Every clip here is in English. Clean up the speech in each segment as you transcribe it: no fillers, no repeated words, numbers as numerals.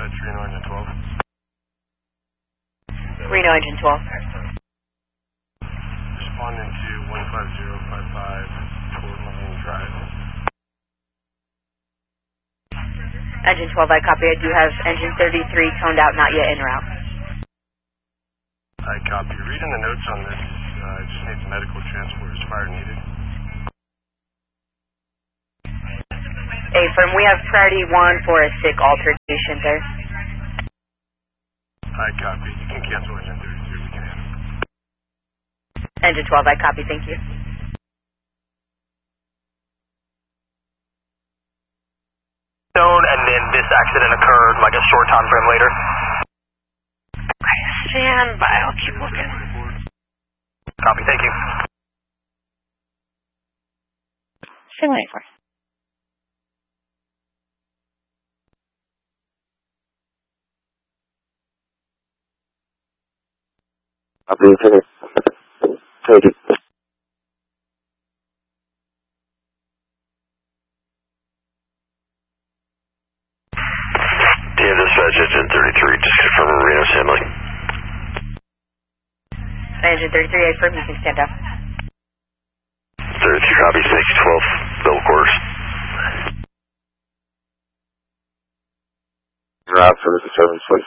dispatch, Reno Engine 12. Reno Engine 12. Responding to 15055 Fort Marine Drive. Engine 12, I copy. I do have Engine 33 toned out, not yet en route. I copy. Reading the notes on this, just needs medical transport as fire needed. Affirm, we have priority 1 for a sick altercation there. I copy. You can cancel Engine 33, we can handle it. Engine 12, I copy. Thank you. And then this accident occurred like a short time frame later. Okay, stand by. I'll keep looking. Copy, thank you. Stand by for. I'll be finished. Take it. Dispatch Engine 33, just confirm Reno assembly. Engine 33, affirm, you can stand up. 33 copy, thank you, 12, bill quarters. Route for the disturbance, please.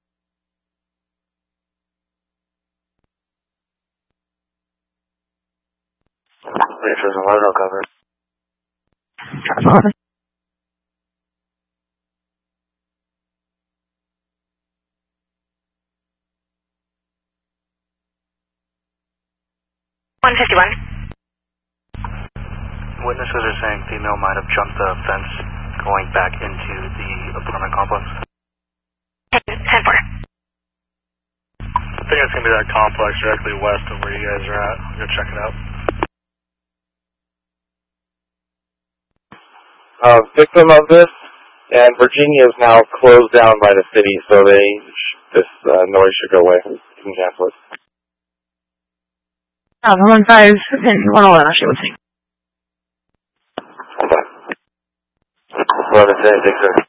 Wait for some loadout cover. Transformer. Witnesses are saying female might have jumped the fence going back into the apartment complex. 10-4. I think it's going to be that complex directly west of where you guys are at. I'll go check it out. Victim of this, and Virginia is now closed down by the city, so this noise should go away. You can cancel it. 115 and 111, actually, let's see. 11-10, 6-6.